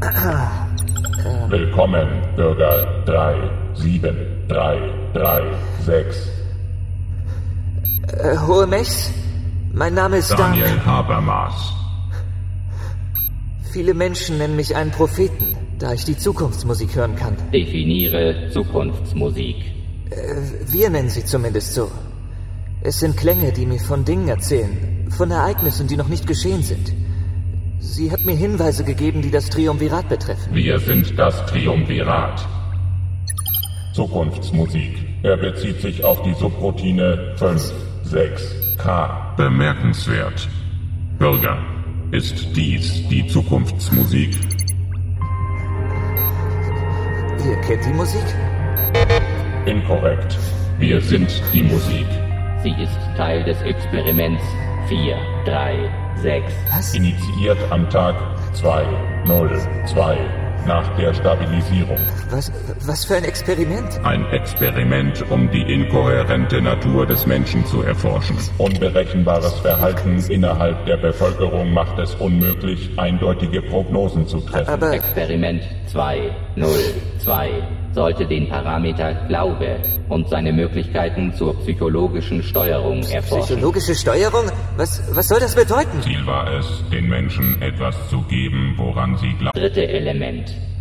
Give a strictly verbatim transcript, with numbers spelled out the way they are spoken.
Willkommen, Bürger drei sieben drei drei sechs. Äh, Hohe Mechs? Mein Name ist Daniel Dark. Habermas. Viele Menschen nennen mich einen Propheten, da ich die Zukunftsmusik hören kann. Definiere Zukunftsmusik. Äh, wir nennen sie zumindest so. Es sind Klänge, die mir von Dingen erzählen, von Ereignissen, die noch nicht geschehen sind. Sie hat mir Hinweise gegeben, die das Triumvirat betreffen. Wir sind das Triumvirat. Zukunftsmusik. Er bezieht sich auf die Subroutine fünf sechs K. Bemerkenswert. Bürger, ist dies die Zukunftsmusik? Ihr kennt die Musik? Inkorrekt. Wir sind die Musik. Sie ist Teil des Experiments vier drei sechs. Was? Initiiert am Tag zwei null zwei nach der Stabilisierung. Was, was für ein Experiment? Ein Experiment, um die inkohärente Natur des Menschen zu erforschen. Unberechenbares Verhalten innerhalb der Bevölkerung macht es unmöglich, eindeutige Prognosen zu treffen. Aber Experiment zwei null zwei sollte den Parameter Glaube und seine Möglichkeiten zur psychologischen Steuerung erforschen. psychologische Steuerung? Was, was soll das bedeuten? Ziel war es, den Menschen etwas zu geben, woran sie glauben. Dritte Element.